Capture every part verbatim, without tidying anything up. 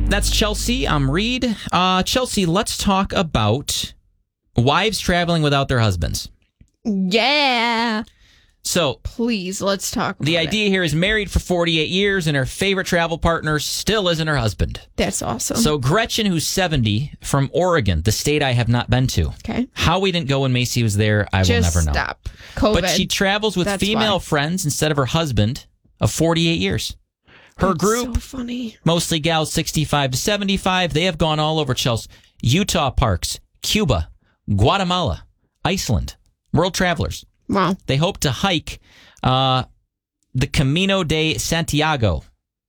That's Chelsea. I'm Reed. Uh, Chelsea, let's talk about wives traveling without their husbands. Yeah. So, please, let's talk about the idea it. here is married for forty-eight years and her favorite travel partner still isn't her husband. That's awesome. So, Gretchen, who's seventy, from Oregon, the state I have not been to. Okay. How we didn't go when Macy was there, I Just will never know. stop. COVID. But she travels with That's female why. friends instead of her husband of forty-eight years. Her That's group, so funny. mostly gals sixty-five to seventy-five, they have gone all over Chelsea, Utah parks, Cuba, Guatemala, Iceland, world travelers. Wow. They hope to hike uh, the Camino de Santiago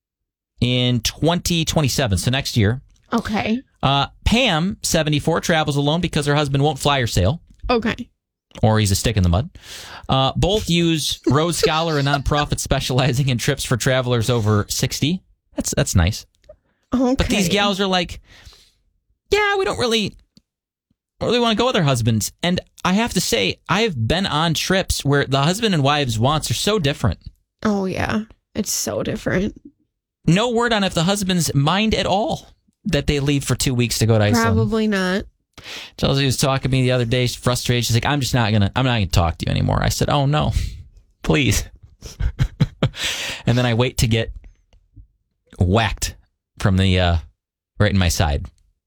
in twenty twenty-seven, so next year. Okay. Uh, Pam, seventy-four, travels alone because her husband won't fly or sail, Okay. or he's a stick in the mud. Uh, both use Road Scholar, a nonprofit specializing in trips for travelers over sixty. That's that's nice. Okay. But these gals are like, yeah, we don't really, don't really want to go with our husbands. And I have to say, I've been on trips where the husband and wives' wants are so different. Oh, yeah. It's so different. No word on if the husbands mind at all that they leave for two weeks to go to Iceland. Probably not. Chelsea was talking to me the other day. She's frustrated. She's like, I'm just not going to, I'm not going to talk to you anymore. I said, oh, no, please. And then I wait to get whacked from the, uh, right in my side.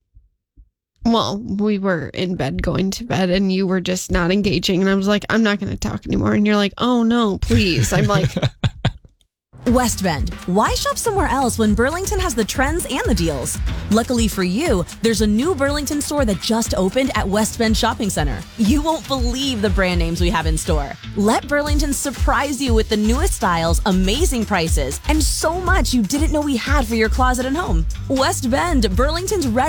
Well, we were in bed going to bed and you were just not engaging. And I was like, I'm not going to talk anymore. And you're like, oh, no, please. I'm like... West Bend. Why shop somewhere else when Burlington has the trends and the deals? Luckily for you, there's a new Burlington store that just opened at West Bend Shopping Center. You won't believe the brand names we have in store. Let Burlington surprise you with the newest styles, amazing prices, and so much you didn't know we had for your closet and home. West Bend, Burlington's ready